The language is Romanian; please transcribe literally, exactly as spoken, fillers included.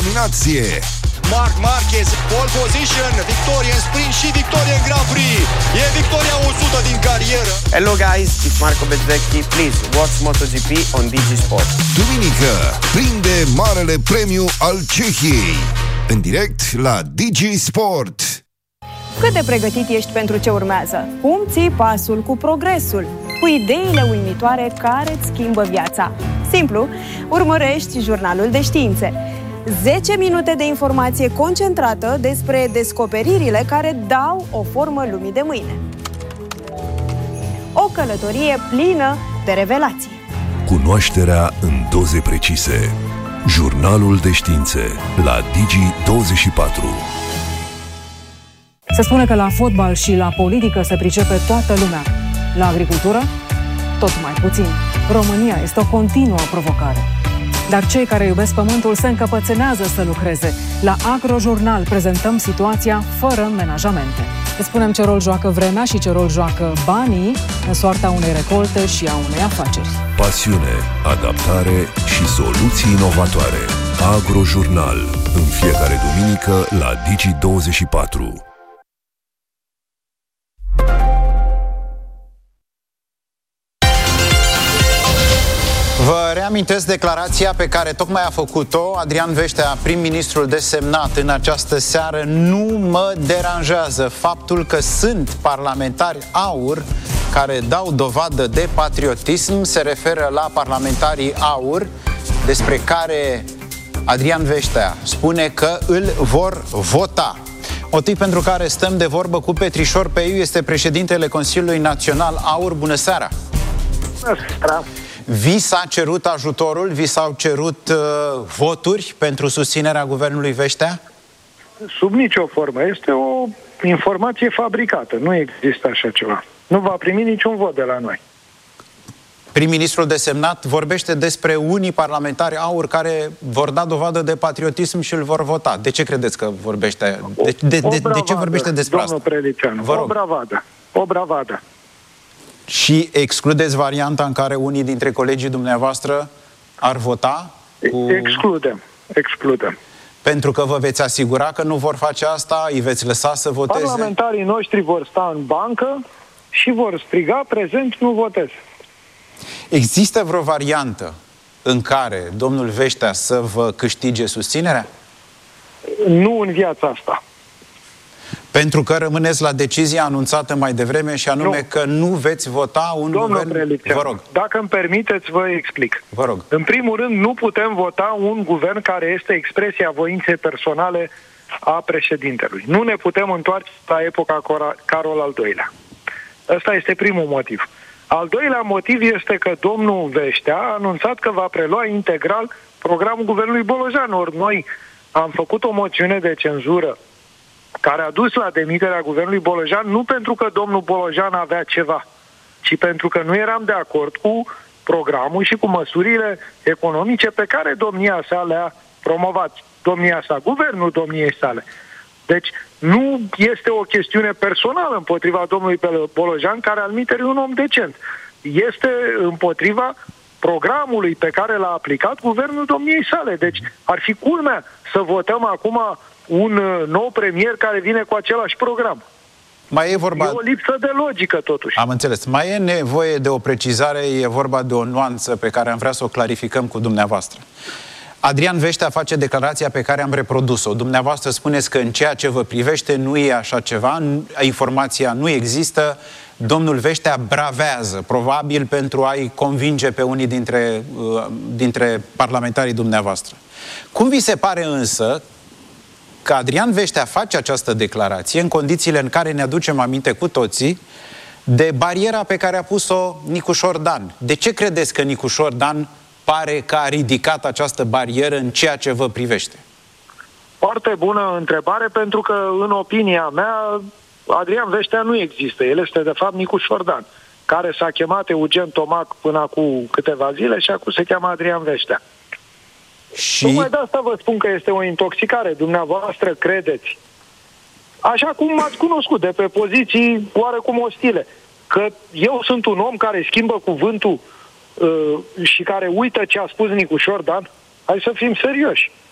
dominație. Marc Marquez, pole position, victorie în sprint și victorie în Grand Prix. E victoria o sută din carieră. Hello guys, it's Marco Bezzecchi. Please watch MotoGP on Digi Sport. Duminică, prinde marele premiu al Cehiei. În direct la Digi Sport. Cât de pregătit ești pentru ce urmează? Cum ții pasul cu progresul? Cu ideile uimitoare care îți schimbă viața? Simplu, urmărești Jurnalul de Științe. zece minute de informație concentrată despre descoperirile care dau o formă lumii de mâine. O călătorie plină de revelații. Cunoașterea în doze precise. Jurnalul de Științe la Digi douăzeci și patru. Se spune că la fotbal și la politică se pricepe toată lumea. La agricultură, tot mai puțin. România este o continuă provocare. Dar cei care iubesc pământul se încăpățânează să lucreze. La Agrojurnal prezentăm situația fără menajamente. Îți spunem ce rol joacă vremea și ce rol joacă banii în soarta unei recolte și a unei afaceri. Pasiune, adaptare și soluții inovatoare. Agrojurnal. În fiecare duminică la Digi douăzeci și patru. Vă reamintesc declarația pe care tocmai a făcut-o Adrian Veștea, prim-ministrul desemnat în această seară. Nu mă deranjează faptul că sunt parlamentari AUR care dau dovadă de patriotism. Se referă la parlamentarii AUR, despre care Adrian Veștea spune că îl vor vota. Motiv pentru care stăm de vorbă cu Petrișor Peiu, este președintele Consiliului Național AUR. Bună seara! Bună seara! Vi s-a cerut ajutorul? Vi s-au cerut uh, voturi pentru susținerea guvernului Veștea? Sub nicio formă. Este o informație fabricată. Nu există așa ceva. Nu va primi niciun vot de la noi. Prim-ministrul desemnat vorbește despre unii parlamentari AUR care vor da dovadă de patriotism și îl vor vota. De ce credeți că vorbește? De, de, de, de ce vorbește despre asta? Domnul Preliceanu, o bravadă. O bravadă. Și excludeți varianta în care unii dintre colegii dumneavoastră ar vota? Cu... Excludem. Excludem. Pentru că vă veți asigura că nu vor face asta? Îi veți lăsa să voteze? Parlamentarii noștri vor sta în bancă și vor striga prezent, nu votez. Există vreo variantă în care domnul Veștea să vă câștige susținerea? Nu în viața asta. Pentru că rămâneți la decizia anunțată mai devreme și anume nu. că nu veți vota un Domnul guvern... Preliceanu, vă rog. Dacă îmi permiteți, vă explic. Vă rog. În primul rând, nu putem vota un guvern care este expresia voinței personale a președintelui. Nu ne putem întoarce la epoca Carol al doilea. Ăsta este primul motiv. Al doilea motiv este că domnul Veștea a anunțat că va prelua integral programul guvernului Bolojan. Ori noi am făcut o moțiune de cenzură care a dus la demiterea guvernului Bolojan, nu pentru că domnul Bolojan avea ceva, ci pentru că nu eram de acord cu programul și cu măsurile economice pe care domnia sa le-a promovat. Domnia sa, guvernul domniei sale. Deci nu este o chestiune personală împotriva domnului Bolojan, care altminteri e un om decent. Este împotriva programului pe care l-a aplicat guvernul domniei sale. Deci ar fi culmea să votăm acum un nou premier care vine cu același program. Mai e vorba... E o lipsă de logică, totuși. Am înțeles. Mai e nevoie de o precizare, e vorba de o nuanță pe care am vrea să o clarificăm cu dumneavoastră. Adrian Veștea face declarația pe care am reprodus-o. Dumneavoastră spuneți că în ceea ce vă privește nu e așa ceva, informația nu există, domnul Veștea bravează, probabil pentru a-i convinge pe unii dintre, uh, dintre parlamentarii dumneavoastră. Cum vi se pare însă că Adrian Veștea face această declarație în condițiile în care ne aducem aminte cu toții de bariera pe care a pus-o Nicușor Dan? De ce credeți că Nicușor Dan pare că a ridicat această barieră în ceea ce vă privește? Foarte bună întrebare, pentru că, în opinia mea, Adrian Veștea nu există. El este, de fapt, Nicușor Dan, care s-a chemat Eugen Tomac până acum câteva zile și acum se cheamă Adrian Veștea. Și... Numai de asta vă spun că este o intoxicare. Dumneavoastră credeți, așa cum m-ați cunoscut, de pe poziții oarecum ostile, că eu sunt un om care schimbă cuvântul uh, și care uită ce a spus Nicușor Dan? Hai să fim serioși.